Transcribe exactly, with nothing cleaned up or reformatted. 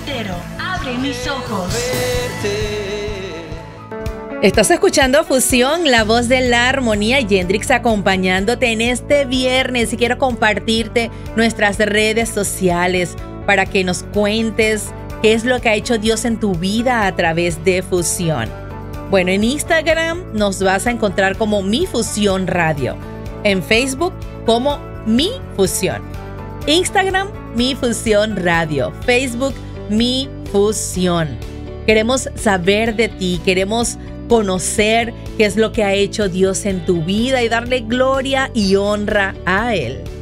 entero. Abre mis ojos. Estás escuchando Fusión, la voz de la armonía, Yendrix acompañándote en este viernes, y quiero compartirte nuestras redes sociales para que nos cuentes qué es lo que ha hecho Dios en tu vida a través de Fusión. Bueno, en Instagram nos vas a encontrar como Mi Fusión Radio, en Facebook como Mi Fusión, Instagram Mi Fusión Radio, Facebook Mi Fusión. Queremos saber de ti, queremos conocer qué es lo que ha hecho Dios en tu vida y darle gloria y honra a Él.